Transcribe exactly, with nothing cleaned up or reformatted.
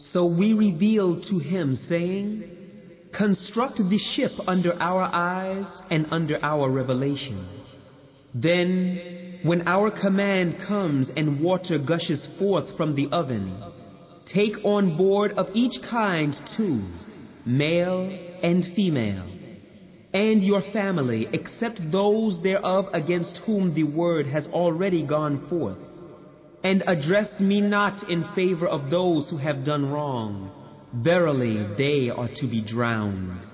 So we revealed to him, saying, construct the ship under our eyes and under our revelation. Then, when our command comes and water gushes forth from the oven, take on board of each kind two, male and female, and your family, except those thereof against whom the word has already gone forth. And address me not in favor of those who have done wrong. Verily, they are to be drowned.